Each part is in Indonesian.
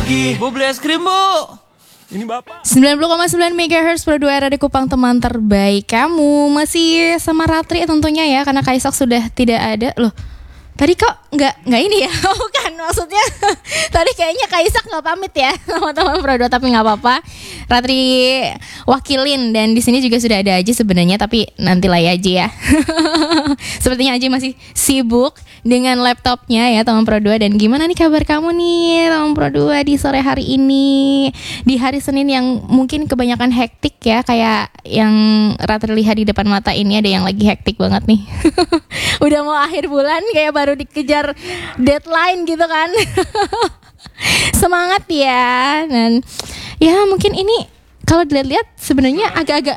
lagi. Bu beli es krim bu. Ini bapak. 90,9 MHz Pro 2 Radio Kupang, teman terbaik kamu. Masih sama Ratri tentunya ya, karena Kaisak sudah tidak ada. Loh, tadi kok nggak ini ya? Bukan, maksudnya tadi kayaknya Kaisak nggak pamit ya sama teman Pro 2, tapi nggak apa-apa. Ratri wakilin, dan di sini juga sudah ada Aji sebenarnya, tapi nanti lah ya Aji ya. Sepertinya Aji masih sibuk dengan laptopnya ya teman Pro 2. Dan gimana nih kabar kamu nih teman Pro 2 di sore hari ini, di hari Senin yang mungkin kebanyakan hektik ya, kayak yang Ratri lihat di depan mata ini ada yang lagi hektik banget nih. Udah mau akhir bulan kayak baru dikejar deadline gitu kan. Semangat ya. Dan ya mungkin ini kalau dilihat sebenarnya agak-agak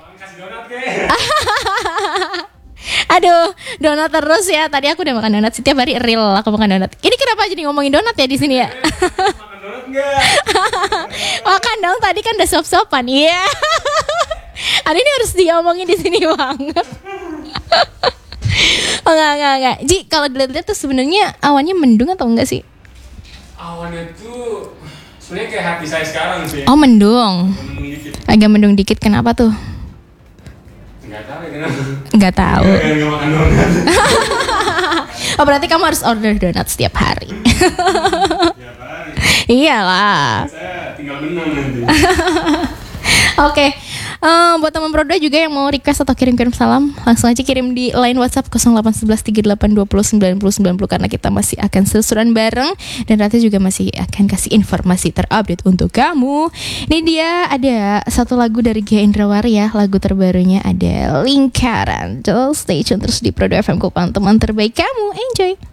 aduh, donat terus ya. Tadi aku udah makan donat, setiap hari real aku makan donat. Ini kenapa jadi ngomongin donat ya di sini ya? Makan donat enggak? Makan dong, tadi kan udah sop-sopan. Iya. Hari ini harus diomongin di sini banget. Oh, enggak. Ji, kalau dilihat tuh sebenarnya awannya mendung atau enggak sih? Awannya tuh sebenarnya kayak hati saya sekarang sih. Oh, mendung. Mendung dikit. Agak mendung dikit, kenapa tuh? Enggak tahu ya kenapa. Enggak tahu. Enggak makan donat. Oh, berarti kamu harus order donat setiap hari. Ya Pak. Iyalah. Saya tinggal menang nanti. Oke. Buat teman Pro 2 juga yang mau request atau kirim-kirim salam, langsung aja kirim di line WhatsApp 081138209090, karena kita masih akan selusuran bareng dan Rati juga masih akan kasih informasi terupdate untuk kamu. Ini dia ada satu lagu dari Gia Indrawari ya, lagu terbarunya ada Lingkaran. Just stay tune terus di Pro 2 FM Kupang, teman terbaik kamu. Enjoy.